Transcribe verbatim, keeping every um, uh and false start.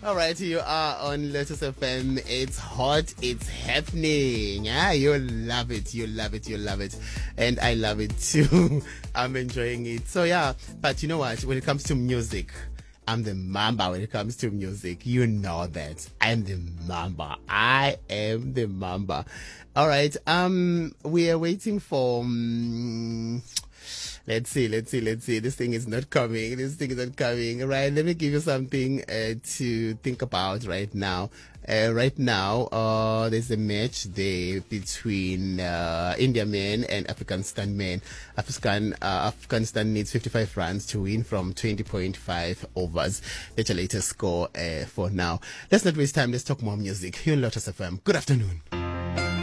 All right, you are on Lotus F M. It's hot, it's happening. Yeah, you love it, you love it, you love it. And I love it too. I'm enjoying it. So yeah, but you know what? When it comes to music, I'm the mamba when it comes to music. You know that. I'm the mamba. I am the mamba. All right. Um, we are waiting for. Um, let's see. Let's see. Let's see. This thing is not coming. This thing is not coming. Right. Let me give you something uh, to think about right now. Uh, right now, uh, there's a match there between uh, India men and Afghanistan men. Afghanistan, uh, Afghanistan needs fifty-five runs to win from twenty point five overs. That's your latest score uh, for now. Let's not waste time. Let's talk more music. Here on Lotus F M. Good afternoon.